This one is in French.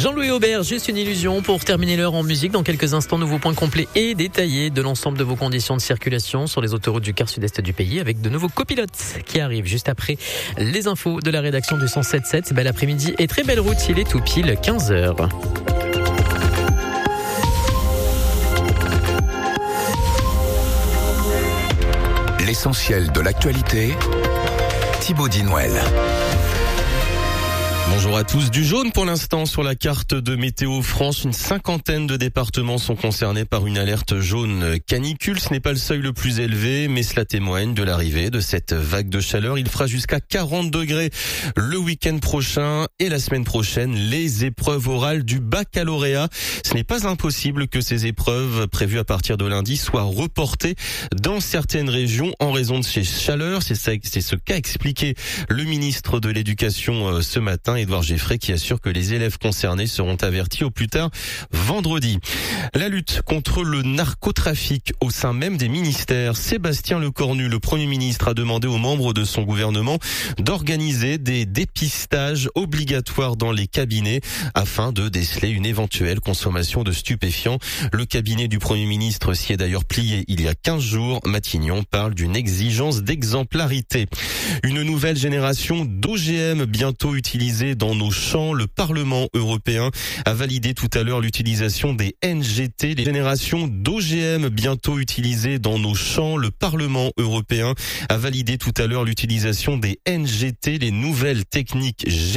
Jean-Louis Aubert, juste une illusion pour terminer l'heure en musique. Dans quelques instants, nouveau point complet et détaillé de l'ensemble de vos conditions de circulation sur les autoroutes du quart sud-est du pays avec de nouveaux copilotes qui arrivent juste après les infos de la rédaction du 107.7. Bel après-midi et très belle route, il est tout pile 15h. L'essentiel de l'actualité, Thibaut Dinouel. Bonjour à tous. Du jaune pour l'instant sur la carte de Météo France. Une cinquantaine de départements sont concernés par une alerte jaune canicule. Ce n'est pas le seuil le plus élevé, mais cela témoigne de l'arrivée de cette vague de chaleur. Il fera jusqu'à 40 degrés le week-end prochain et la semaine prochaine. Les épreuves orales du baccalauréat. Ce n'est pas impossible que ces épreuves prévues à partir de lundi soient reportées dans certaines régions en raison de ces chaleurs. C'est ce qu'a expliqué le ministre de l'Éducation ce matin, Édouard Geffray, qui assure que les élèves concernés seront avertis au plus tard vendredi. La lutte contre le narcotrafic au sein même des ministères. Sébastien Lecornu, le Premier ministre, a demandé aux membres de son gouvernement d'organiser des dépistages obligatoires dans les cabinets afin de déceler une éventuelle consommation de stupéfiants. Le cabinet du Premier ministre s'y est d'ailleurs plié il y a 15 jours. Matignon parle d'une exigence d'exemplarité. Une nouvelle génération d'OGM bientôt utilisée dans nos champs. Le Parlement européen a validé tout à l'heure l'utilisation des NGT. Les générations d'OGM bientôt utilisées dans nos champs. Le Parlement européen a validé tout à l'heure l'utilisation des NGT, les nouvelles techniques